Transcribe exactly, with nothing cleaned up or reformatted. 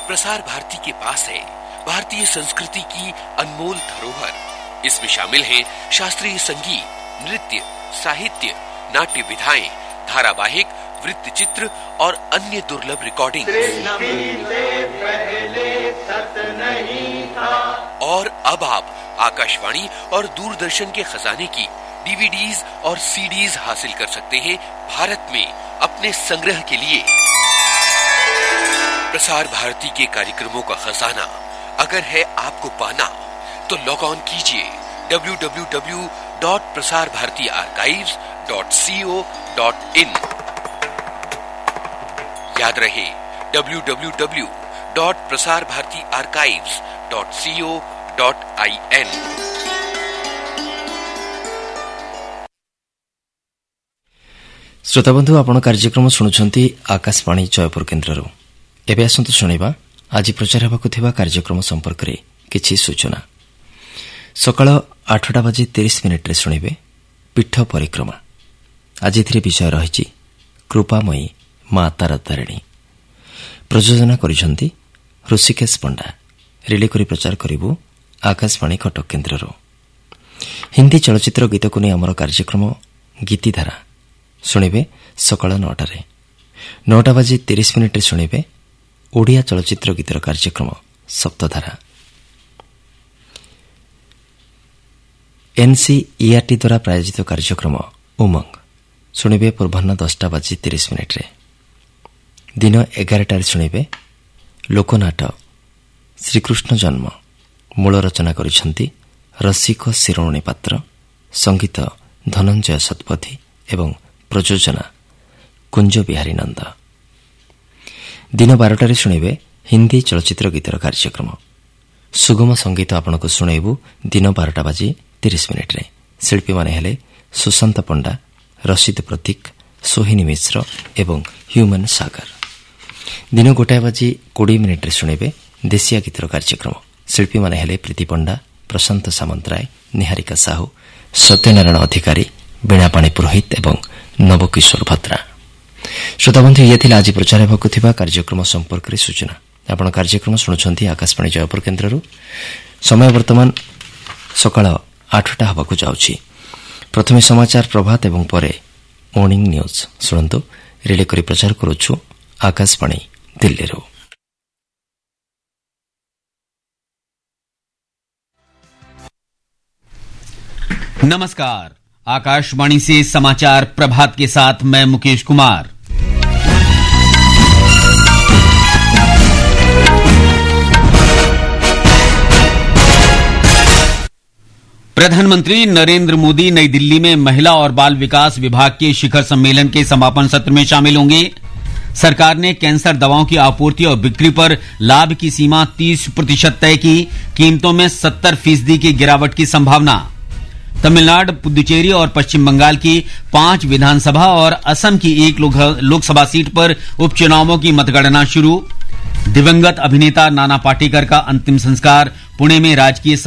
प्रसार भारती के पास है भारतीय संस्कृति की अनमोल धरोहर। इसमें शामिल हैं शास्त्रीय संगीत, नृत्य, साहित्य, नाट्य विधाएं, धारावाहिक, वृत्त चित्र और अन्य दुर्लभ रिकॉर्डिंग। और अब आप आकाशवाणी और दूरदर्शन के खजाने की डीवीडीज और सीडीज हासिल कर सकते हैं भारत में अपने संग्रह के लिए। प्रसार भारती के कार्यक्रमों का खजाना अगर है आपको पाना, तो लॉग ऑन कीजिए W W W dot Prasar Bharati archives dot C O dot in. याद रहे W W W dot Prasar Bharati archives dot C O dot I N. श्रोता बंधु, आपण कार्यक्रम शुणुछंती आकाशवाणी जयपुर केन्द्रରୁ। ଏବେ ଆସନ୍ତୁ ଶୁଣିବା ଆଜି ପ୍ରଚାର ହେବାକୁ ଥିବା କାର୍ଯ୍ୟକ୍ରମ ସମ୍ପର୍କରେ କିଛି ସୂଚନା। ସକାଳ ଆଠଟା ବାଜି ତିରିଶ ମିନିଟ୍ରେ ଶୁଣିବେ ପୀଠ ପରିକ୍ରମା। ଆଜି ଏଥିରେ ବିଷୟ ରହିଛି କୃପାମୟୀ ମା ତାରାତାରିଣୀ। ପ୍ରଯୋଜନା କରିଛନ୍ତି ଋଷିକେଶ ପଣ୍ଡା। ରିଲେ କରି ପ୍ରଚାର କରିବୁ ଆକାଶବାଣୀ କଟକ କେନ୍ଦ୍ରରୁ। ହିନ୍ଦୀ ଚଳଚ୍ଚିତ୍ର ଗୀତକୁ ନେଇ ଆମର କାର୍ଯ୍ୟକ୍ରମ ଗୀତିଧାରା ଶୁଣିବେ ସକାଳ ନଅଟାରେ। ନଅଟା ବାଜି ତିରିଶ ମିନିଟ୍ରେ ଶୁଣିବେ ଓଡ଼ିଆ ଚଳଚ୍ଚିତ୍ର ଗୀତର କାର୍ଯ୍ୟକ୍ରମ ସପ୍ତଧାରା। ଏନ୍ସିଇଆର୍ଟି ଦ୍ୱାରା ପ୍ରାୟୋଜିତ କାର୍ଯ୍ୟକ୍ରମ ଉମଙ୍ଗ ଶୁଣିବେ ପୂର୍ବାହ୍ନ ଦଶଟା ବାଜି ତିରିଶ ମିନିଟ୍ରେ। ଦିନ ଏଗାରଟାରେ ଶୁଣିବେ ଲୋକନାଟ ଶ୍ରୀକୃଷ୍ଣ ଜନ୍ମ। ମୂଳ ରଚନା କରିଛନ୍ତି ରସିକ ଶିରୋମଣି ପାତ୍ର, ସଙ୍ଗୀତ ଧନଞ୍ଜୟ ଶତପଥୀ ଏବଂ ପ୍ରଯୋଜନା କୁଞ୍ଜ ବିହାରୀ ନନ୍ଦ। ଦିନ ବାରଟାରେ ଶୁଣିବେ ହିନ୍ଦୀ ଚଳଚ୍ଚିତ୍ର ଗୀତର କାର୍ଯ୍ୟକ୍ରମ ସୁଗମ ସଙ୍ଗୀତ। ଆପଣଙ୍କୁ ଶୁଣାଇବୁ ଦିନ ବାରଟା ବାଜି ତିରିଶ ମିନିଟ୍ରେ। ଶିଳ୍ପୀମାନେ ହେଲେ ସୁଶାନ୍ତ ପଣ୍ଡା, ରସିଦ ପ୍ରତୀକ, ସୋହିନୀ ମିଶ୍ର ଏବଂ ହ୍ୟୁମାନ ସାଗର। ଦିନ ଗୋଟାଏ ବାଜି କୋଡ଼ିଏ ମିନିଟ୍ରେ ଶୁଣିବେ ଦେଶିଆ ଗୀତର କାର୍ଯ୍ୟକ୍ରମ। ଶିଳ୍ପୀମାନେ ହେଲେ ପ୍ରୀତି ପଣ୍ଡା, ପ୍ରଶାନ୍ତ ସାମନ୍ତରାୟ, ନିହାରିକା ସାହୁ, ସତ୍ୟନାରାୟଣ ଅଧିକାରୀ, ବୀଣାପାଣି ପୁରୋହିତ ଏବଂ ନବକିଶୋର ଭଦ୍ରା। ଶ୍ରୋତାବନ୍ଧୁ, ଇଏ ଥିଲା ଆଜି ପ୍ରଚାର ହେବାକୁ ଥିବା କାର୍ଯ୍ୟକ୍ରମ ସମ୍ପର୍କରେ ସୂଚନା। ଆପଣ କାର୍ଯ୍ୟକ୍ରମ ଶୁଣୁଛନ୍ତି ଆକାଶବାଣୀ ଜୟପୁର କେନ୍ଦ୍ରରୁ। ସମୟ ବର୍ତ୍ତମାନ ସକାଳ ଆଠଟା ହେବାକୁ ଯାଉଛି। ପ୍ରଥମେ ସମାଚାର ପ୍ରଭାତ ଏବଂ ପରେ ମର୍ଣ୍ଣିଂ ନ୍ୟୁଜ୍ ଶୁଣନ୍ତୁ। ରିଲେ କରି ପ୍ରଚାର କରୁଛୁ आकाशवाणी दिल्ली। नमस्कार, आकाशवाणी से समाचार प्रभात के साथ मैं मुकेश कुमार। प्रधानमंत्री नरेंद्र मोदी नई दिल्ली में महिला और बाल विकास विभाग के शिखर सम्मेलन के समापन सत्र में शामिल होंगे। सरकार ने कैंसर दवाओं की आपूर्ति और बिक्री पर लाभ की सीमा तीस प्रतिशत तय की। कीमतों में सत्तर फीसदी की गिरावट की संभावना। तमिलनाडु, पुदुचेरी और पश्चिम बंगाल की पांच विधानसभा और असम की एक लोकसभा सीट पर उपचुनावों की मतगणना शुरू। दिवंगत अभिनेता नाना पाटेकर का अंतिम संस्कार पुणे में राजकीय